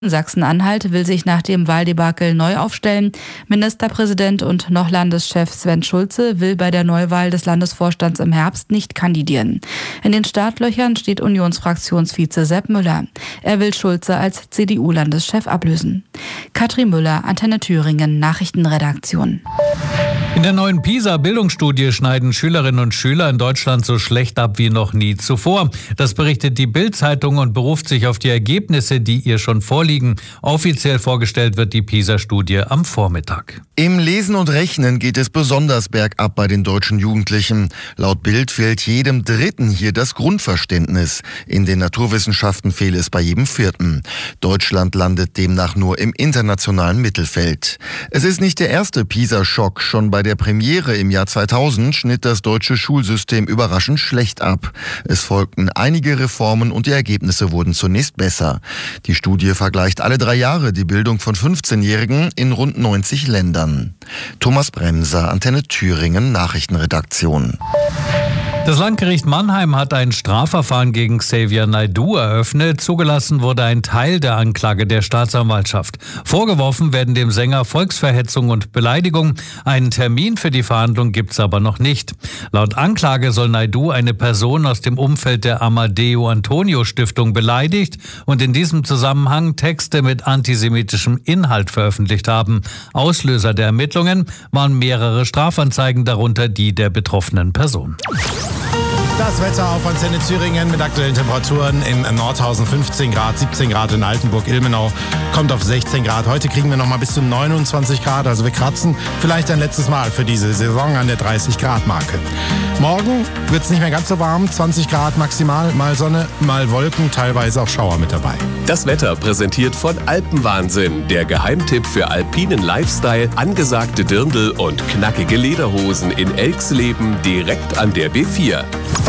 Sachsen-Anhalt will sich nach dem Wahldebakel neu aufstellen. Ministerpräsident und noch Landeschef Sven Schulze will bei der Neuwahl des Landesvorstands im Herbst nicht kandidieren. In den Startlöchern steht Unionsfraktionsvize Sepp Müller. Er will Schulze als CDU-Landeschef ablösen. Katrin Müller, Antenne Thüringen, Nachrichtenredaktion. In der neuen PISA-Bildungsstudie schneiden Schülerinnen und Schüler in Deutschland so schlecht ab wie noch nie zuvor. Das berichtet die Bild-Zeitung und beruft sich auf die Ergebnisse, die ihr schon vorliegen. Offiziell vorgestellt wird die PISA-Studie am Vormittag. Im Lesen und Rechnen geht es besonders bergab bei den deutschen Jugendlichen. Laut Bild fehlt jedem Dritten hier das Grundverständnis. In den Naturwissenschaften fehle es bei jedem Vierten. Deutschland landet demnach nur im internationalen Mittelfeld. Es ist nicht der erste PISA-Schock. Schon bei der Premiere im Jahr 2000 schnitt das deutsche Schulsystem überraschend schlecht ab. Es folgten einige Reformen und die Ergebnisse wurden zunächst besser. Die Studie vergleicht alle 3 Jahre die Bildung von 15-Jährigen in rund 90 Ländern. Thomas Bremser, Antenne Thüringen, Nachrichtenredaktion. Das Landgericht Mannheim hat ein Strafverfahren gegen Xavier Naidoo eröffnet. Zugelassen wurde ein Teil der Anklage der Staatsanwaltschaft. Vorgeworfen werden dem Sänger Volksverhetzung und Beleidigung. Einen Termin für die Verhandlung gibt's aber noch nicht. Laut Anklage soll Naidoo eine Person aus dem Umfeld der Amadeo Antonio Stiftung beleidigt und in diesem Zusammenhang Texte mit antisemitischem Inhalt veröffentlicht haben. Auslöser der Ermittlungen waren mehrere Strafanzeigen, darunter die der betroffenen Person. Das Wetter auf Antenne Thüringen mit aktuellen Temperaturen in Nordhausen 15 Grad, 17 Grad in Altenburg-Ilmenau, kommt auf 16 Grad. Heute kriegen wir noch mal bis zu 29 Grad, also wir kratzen vielleicht ein letztes Mal für diese Saison an der 30-Grad-Marke. Morgen wird es nicht mehr ganz so warm, 20 Grad maximal, mal Sonne, mal Wolken, teilweise auch Schauer mit dabei. Das Wetter präsentiert von Alpenwahnsinn, der Geheimtipp für alpinen Lifestyle, angesagte Dirndl und knackige Lederhosen in Elxleben direkt an der B4.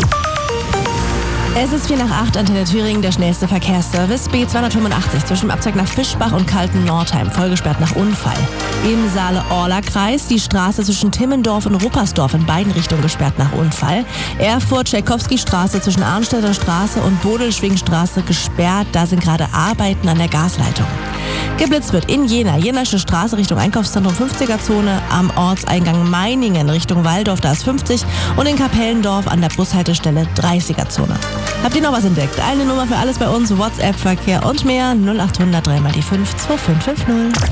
Es ist 7:45, Antenne Thüringen, der schnellste Verkehrsservice. B285 zwischen dem Abzweig nach Fischbach und Kalten-Nordheim, vollgesperrt nach Unfall. Im Saale-Orla-Kreis die Straße zwischen Timmendorf und Ruppersdorf in beiden Richtungen gesperrt nach Unfall. Erfurt-Tschaikowski-Straße zwischen Arnstädter Straße und Bodelschwingstraße gesperrt, da sind gerade Arbeiten an der Gasleitung. Geblitzt wird in Jena, Jenasche Straße Richtung Einkaufszentrum 50er-Zone, am Ortseingang Meiningen Richtung Walldorf, da ist 50 und in Kapellendorf an der Bushaltestelle 30er-Zone. Habt ihr noch was entdeckt? Eine Nummer für alles bei uns, WhatsApp-Verkehr und mehr, 0800 3 mal die 5 2550.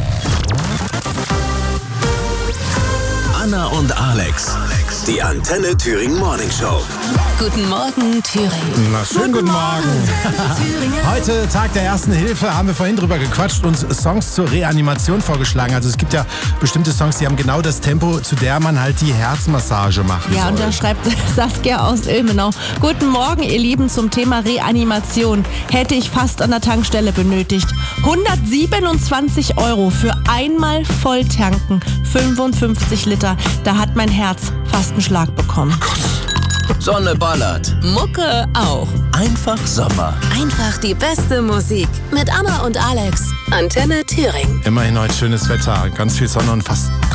Anna und Alex, die Antenne Thüringen Morning Show. Guten Morgen, Thüringen. Na, schönen guten Morgen. Heute Tag der Ersten Hilfe, haben wir vorhin drüber gequatscht und Songs zur Reanimation vorgeschlagen. Also es gibt ja bestimmte Songs, die haben genau das Tempo, zu der man halt die Herzmassage machen Ja, soll. und da schreibt Saskia aus Ilmenau. Guten Morgen, ihr Lieben, zum Thema Reanimation. Hätte ich fast an der Tankstelle benötigt. 127 € für einmal volltanken, 55 Liter. Da hat mein Herz fast einen Schlag bekommen. Sonne ballert. Mucke auch. Einfach Sommer. Einfach die beste Musik. Mit Anna und Alex. Antenne Thüringen. Immerhin heute schönes Wetter, ganz viel Sonne und fast